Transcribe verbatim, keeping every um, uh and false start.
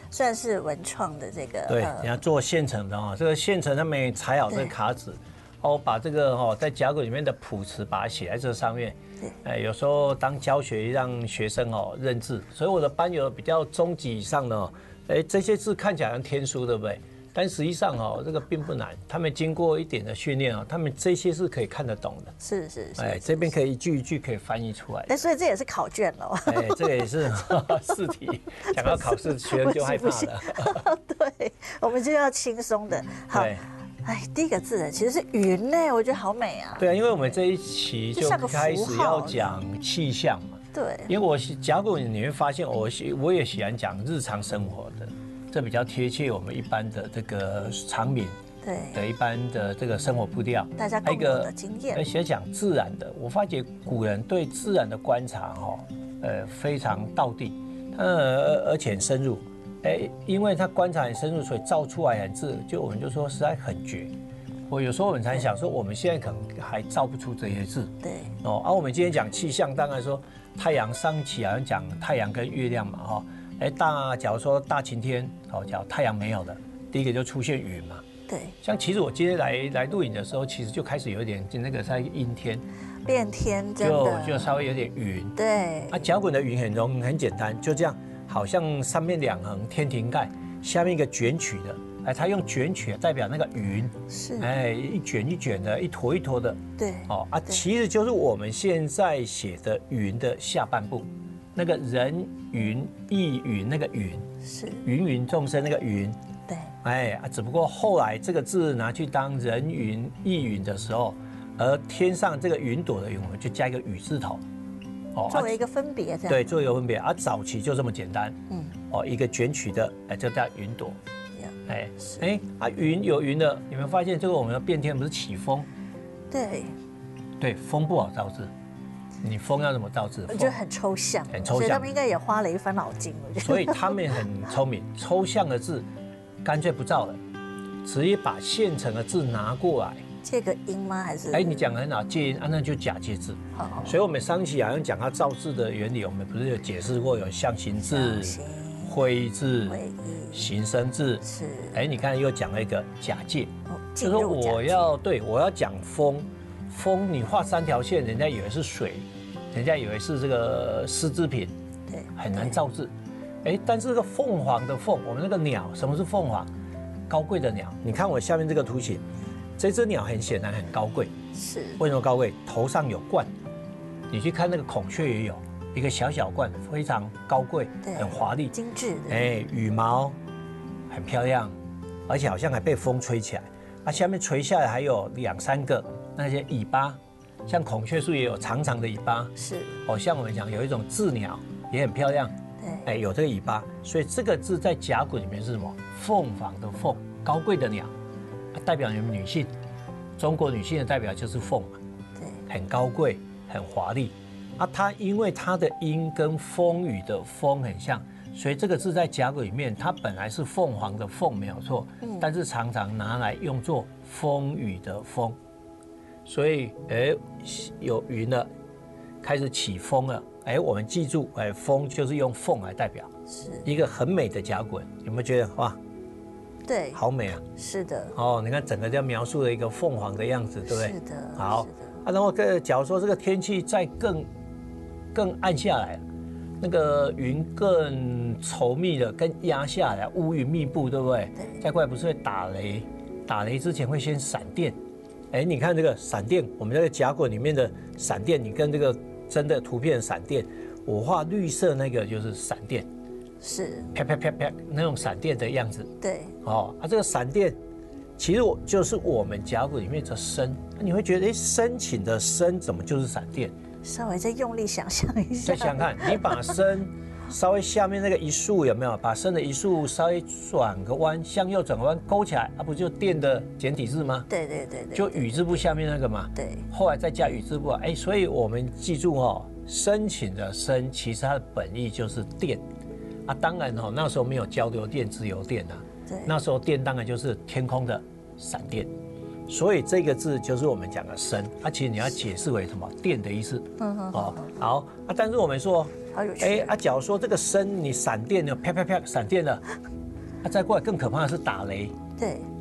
算是文创的这个。 对，你要做现成的哈，这个现成他们裁好这个卡纸，哦，把这个哈在甲骨里面的谱词把它写在这上面。对，哎，有时候当教学让学生哦认字，所以我的班有比较中级以上的哦，哎，这些字看起来像天书，对不对？但实际上哦，这个并不难，他们经过一点的训练啊，他们这些是可以看得懂的。 是是是， 哎，这边可以一句一句可以翻译出来。 哎，所以这也是考卷喽。 哎，这个也是试题，讲到考试，学生就害怕了。 对，我们就要轻松的。好，哎，第一个字呢其实是云呢，我觉得好美啊。 对啊，因为我们这一期就开始要讲气象嘛。 对， 因为我甲骨你会发现，我我也喜欢讲日常生活的。这比较贴切我们一般的这个常民对的一般的这个生活步调， 大家共有的经验。 而且讲自然的，我发觉古人对自然的观察哈，呃非常道地，呃而且很深入，哎，因为他观察很深入，所以造出来很字，就我们就说实在很绝。我有时候我们常想说，我们现在可能还造不出这些字。对哦，而、啊、我们今天讲气象，当然说太阳上起好像讲太阳跟月亮嘛哈。哎，大假如说大晴天，好，假如太阳没有了，第一个就出现云嘛。对，像其实我今天来来录影的时候，其实就开始有点那个在阴天， 变天， 就就稍微有点云。对，啊，甲骨的云很容很简单，就这样，好像上面两横天庭盖，下面一个卷曲的，哎，它用卷曲代表那个云，是，哎，一卷一卷的，一坨一坨的。对，哦啊，其实就是我们现在写的云的下半部。那个人云亦云，那个云是芸芸众生那个云，对，哎啊，只不过后来这个字拿去当人云亦云的时候，而天上这个云朵的云，我们就加一个雨字头， 哦，作为一个分别，这样对，作为一个分别。啊，早期就这么简单，嗯，哦，一个卷曲的，哎，就叫云朵，哎哎啊，云有云的，有没有发现这个我们的变天不是起风？对，对，风不好造字。你风要怎么造字？ 我觉得很抽象， 很抽象， 所以他们应该也花了一番脑筋。我觉得， 所以他们很聪明，抽象的字干脆不造了，直接把现成的字拿过来。 借个音吗？还是？ 哎，你讲得很好，借音啊，那就假借字。好，所以我们上期好像讲它造字的原理，我们不是有解释过有象形字、徽字、形声字。是。哎，你看又讲了一个假借，就是说我要对我要讲风。风，你画三条线，人家以为是水，人家以为是这个丝织品，对，很难造字。哎，但是这个凤凰的凤，我们那个鸟，什么是凤凰？高贵的鸟。你看我下面这个图形，这只鸟很显然很高贵。是。为什么高贵？头上有冠。你去看那个孔雀也有一个小小冠，非常高贵，很华丽， 精致的。 哎，羽毛很漂亮，而且好像还被风吹起来。啊，下面垂下来还有两三个。那些尾巴，像孔雀树也有长长的尾巴，是哦。像我们讲有一种雉鸟也很漂亮，对，哎，有这个尾巴，所以这个字在甲骨里面是什么？凤凰的凤，高贵的鸟，啊、代表你们女性，中国女性的代表就是凤嘛，对，很高贵，很华丽。啊，它因为它的音跟风雨的风很像，所以这个字在甲骨里面，它本来是凤凰的凤没有错，嗯，但是常常拿来用作风雨的风。所以，哎，有云了，开始起风了。哎，我们记住，哎，风就是用凤来代表，是一个很美的甲骨。有没有觉得哇？对，好美啊！是的。哦，你看整个就描述了一个凤凰的样子，对不对？是的。好，啊，然后个假如说这个天气再更更暗下来，那个云更稠密的、更压下来，乌云密布，对不对？对。再过来不是会打雷？打雷之前会先闪电。哎，你看这个闪电，我们这个甲骨里面的闪电，你跟这个真的图片的闪电，我画绿色那个就是闪电，是啪啪啪啪那种闪电的样子。对，哦，啊，这个闪电其实我就是我们甲骨里面的深，你会觉得哎，深浅的深怎么就是闪电？ 稍微再用力想象一下， 再想想看，你把深稍微下面那个一竖有没有？把深的一竖稍微转个弯，向右转个弯，勾起来，啊，不就电的简体字吗？对对对对，就羽字部下面那个嘛。对，后来再加羽字部，哎，所以我们记住哦，深浅的深，其实它的本意就是电啊。当然哦，那时候没有交流电、直流电啊。对，那时候电当然就是天空的闪电。所以这个字就是我们讲的深，啊，其实你要解释为什么电的意思。嗯哼，哦，好啊，但是我们说，好有趣。哎，啊，假如说这个深，你闪电呢，啪啪啪，闪电了， 啊，再过来更可怕的是打雷。 对。